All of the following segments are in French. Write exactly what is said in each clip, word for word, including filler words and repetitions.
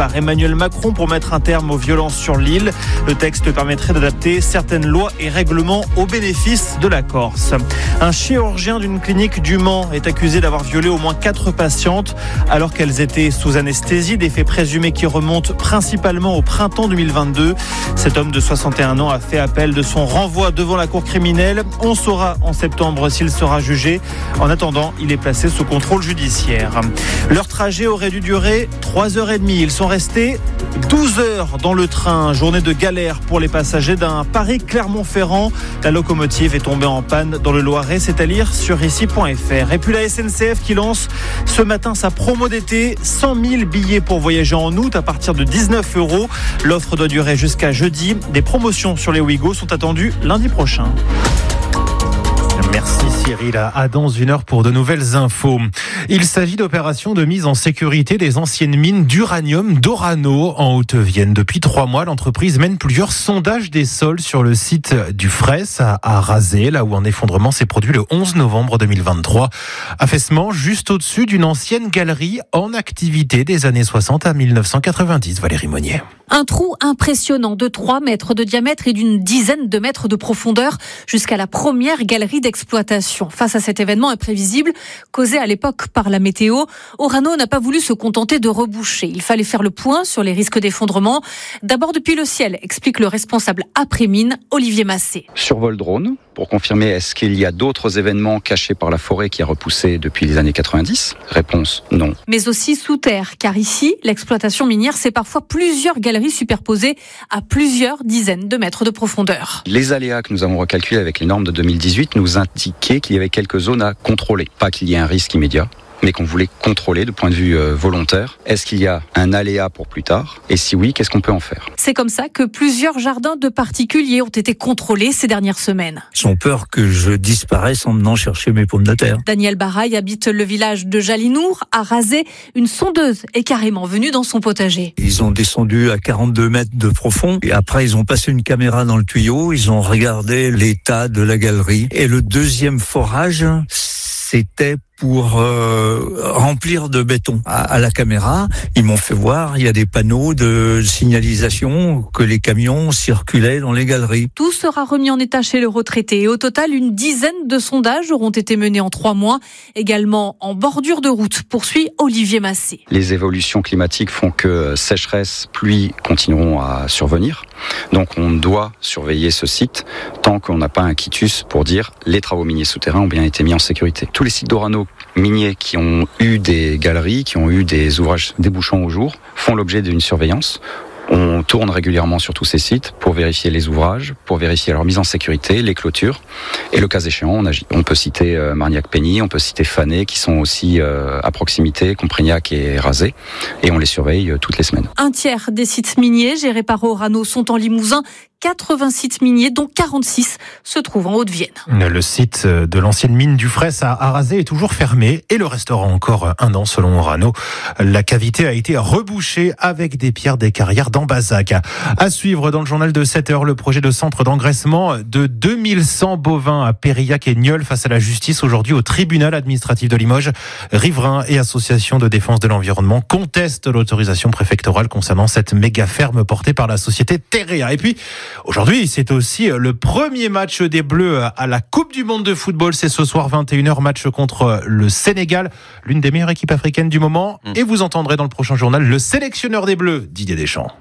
par Emmanuel Macron pour mettre un terme aux violences sur l'île. Le texte permettrait d'adapter certaines lois et règlements au bénéfice de la Corse. Un chirurgien d'une clinique du Mans est accusé d'avoir violé au moins quatre patientes alors qu'elles étaient sous anesthésie, des faits présumés qui remontent principalement au printemps deux mille vingt-deux. Cet homme de soixante et un ans a fait appel de son renvoi devant la cour criminelle. On saura en septembre s'il sera jugé. En attendant, il est placé sous contrôle judiciaire. Leur trajet aurait dû durer trois heures trente. Ils sont restés douze heures dans le train. Journée de galère pour les passagers d'un Paris-Clermont-Ferrand. La locomotive est tombée en panne dans le Loiret. C'est à lire sur ici point f r. Et puis la S N C F qui lance ce matin sa promo d'été. cent mille billets pour voyager en août à partir de dix-neuf euros. L'offre doit durer jusqu'à jeudi. Des promotions sur les Ouigo sont attendues lundi prochain. Merci Cyril. À dans une heure pour de nouvelles infos. Il s'agit d'opérations de mise en sécurité des anciennes mines d'uranium d'Orano en Haute-Vienne. Depuis trois mois, l'entreprise mène plusieurs sondages des sols sur le site du Fraisse à Rasé, là où un effondrement s'est produit le onze novembre deux mille vingt-trois. Affaissement juste au-dessus d'une ancienne galerie en activité des années soixante à mille neuf cent quatre-vingt-dix. Valérie Monnier. Un trou impressionnant de trois mètres de diamètre et d'une dizaine de mètres de profondeur jusqu'à la première galerie d'exploitation. Face à cet événement imprévisible, causé à l'époque par la météo, Orano n'a pas voulu se contenter de reboucher. Il fallait faire le point sur les risques d'effondrement. D'abord depuis le ciel, explique le responsable après-mine, Olivier Massé. Survol drone, pour confirmer est-ce qu'il y a d'autres événements cachés par la forêt qui a repoussé depuis les années quatre-vingt-dix ? Réponse non. Mais aussi sous terre, car ici, l'exploitation minière, c'est parfois plusieurs galeries superposées à plusieurs dizaines de mètres de profondeur. Les aléas que nous avons recalculés avec les normes de deux mille dix-huit nous indiquaient qu'il y avait quelques zones à contrôler. Pas qu'il y ait un risque immédiat, mais qu'on voulait contrôler de point de vue euh, volontaire. Est-ce qu'il y a un aléa pour plus tard ? Et si oui, qu'est-ce qu'on peut en faire ? C'est comme ça que plusieurs jardins de particuliers ont été contrôlés ces dernières semaines. Ils ont peur que je disparaisse en venant chercher mes pommes de terre. Daniel Baraille habite le village de Jalinour, à Rasé. Une sondeuse est carrément venue dans son potager. Ils ont descendu à quarante-deux mètres de profond. Et après, ils ont passé une caméra dans le tuyau. Ils ont regardé l'état de la galerie. Et le deuxième forage, c'était pour euh, remplir de béton. À, à la caméra, ils m'ont fait voir, il y a des panneaux de signalisation que les camions circulaient dans les galeries. Tout sera remis en état chez le retraité. Et au total, une dizaine de sondages auront été menés en trois mois. Également en bordure de route, poursuit Olivier Massé. Les évolutions climatiques font que sécheresse, pluie continueront à survenir. Donc on doit surveiller ce site tant qu'on n'a pas un quitus pour dire les travaux miniers souterrains ont bien été mis en sécurité. Tous les sites d'Orano miniers qui ont eu des galeries, qui ont eu des ouvrages débouchant au jour, font l'objet d'une surveillance. On tourne régulièrement sur tous ces sites pour vérifier les ouvrages, pour vérifier leur mise en sécurité, les clôtures. Et le cas échéant, on agit. On peut citer euh, Marniac-Pény, on peut citer Fanet, qui sont aussi euh, à proximité, Comprignac et Rasé. Et on les surveille euh, toutes les semaines. Un tiers des sites miniers gérés par Orano sont en Limousin. quatre-vingts sites miniers, dont quarante-six se trouvent en Haute-Vienne. Le site de l'ancienne mine du Fraisse à Rasé est toujours fermé et le restaurant encore un an selon Orano. La cavité a été rebouchée avec des pierres des carrières d'Ambazac. À suivre dans le journal de sept heures, le projet de centre d'engraissement de deux mille cent bovins à Périllac et Nieul face à la justice aujourd'hui au tribunal administratif de Limoges. Riverains et associations de défense de l'environnement contestent l'autorisation préfectorale concernant cette méga ferme portée par la société Terrea. Et puis, aujourd'hui, c'est aussi le premier match des Bleus à la Coupe du Monde de football. C'est ce soir, vingt et une heures, match contre le Sénégal, l'une des meilleures équipes africaines du moment. Mmh. Et vous entendrez dans le prochain journal le sélectionneur des Bleus, Didier Deschamps.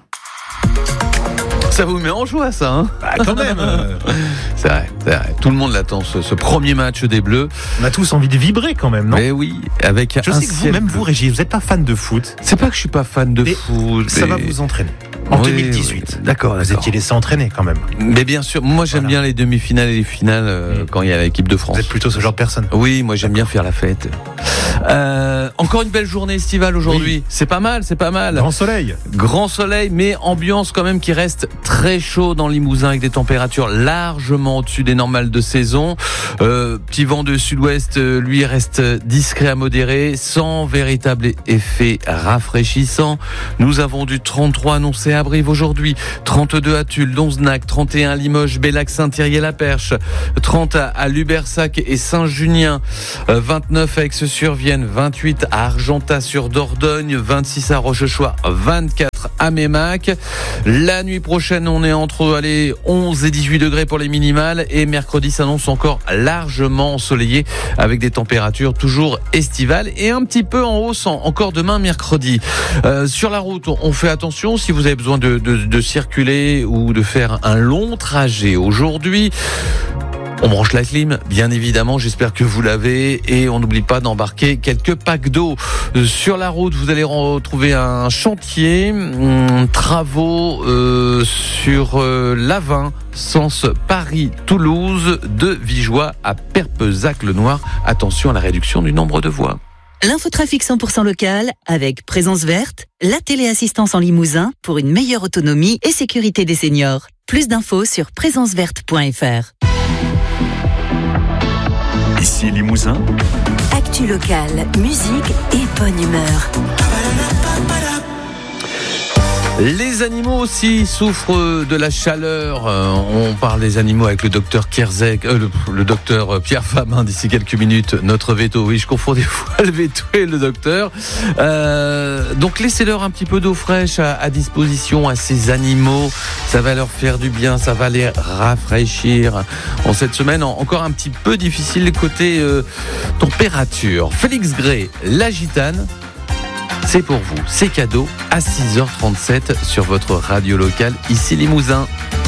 Ça vous met en joie, ça, hein ? Bah, quand même. c'est, vrai, c'est vrai. Tout le monde l'attend, ce, ce premier match des Bleus. On a tous envie de vibrer, quand même, non ? Mais oui, avec Je un sais que vous, même vous, Régis, vous n'êtes pas fan de foot. C'est pas que je suis pas fan de mais foot. Ça mais... va vous entraîner. En oui, deux mille dix-huit. Oui. D'accord, vous d'accord. étiez laissé entraîner, quand même. Mais bien sûr, moi j'aime voilà. bien les demi-finales et les finales euh, mmh. quand il y a l'équipe de France. Vous êtes plutôt ce genre de personne. Oui, moi j'aime bien faire la fête. Euh, encore une belle journée estivale aujourd'hui. Oui. C'est pas mal, c'est pas mal. Grand soleil. Grand soleil, mais ambiance quand même qui reste très chaud dans Limousin avec des températures largement au-dessus des normales de saison. Euh, petit vent de sud-ouest, lui reste discret à modéré, sans véritable effet rafraîchissant. Nous avons du trente-trois annoncé à Brive aujourd'hui, trente-deux à Tulle, Donzenac, trente et un à Limoges, Bellac, Saint-Thierry-la-Perche, trente à Lubersac et Saint-Junien, vingt-neuf à Aix-sur-Vienne, vingt-huit à Argentat-sur-Dordogne, vingt-six à Rochechouart, vingt-quatre quatre à Meymac. La nuit prochaine, on est entre allez, onze et dix-huit degrés pour les minimales et mercredi s'annonce encore largement ensoleillé avec des températures toujours estivales et un petit peu en hausse encore demain mercredi. Euh, sur la route, on fait attention si vous avez besoin de, de, de circuler ou de faire un long trajet aujourd'hui. On branche la clim, bien évidemment, j'espère que vous l'avez et on n'oublie pas d'embarquer quelques packs d'eau. Sur la route, vous allez retrouver un chantier, hum, travaux euh, sur euh, l'A vingt, sens Paris-Toulouse, de Vigeois à Perpezac-le-Noir. Attention à la réduction du nombre de voies. L'infotrafic cent pour cent local avec Présence Verte, la téléassistance en Limousin pour une meilleure autonomie et sécurité des seniors. Plus d'infos sur présence verte point f r. Ici Limousin. Actu locale, musique et bonne humeur. Les animaux aussi souffrent de la chaleur. Euh, on parle des animaux avec le docteur Kierzek, euh, le, le docteur Pierre Famin d'ici quelques minutes. Notre veto, oui, je confonds des fois le veto et le docteur. Euh, donc laissez-leur un petit peu d'eau fraîche à, à disposition à ces animaux. Ça va leur faire du bien, ça va les rafraîchir. En cette semaine, encore un petit peu difficile côté euh, température. Félix Gray, la gitane. C'est pour vous, c'est cadeau à six heures trente-sept sur votre radio locale, ici Limousin.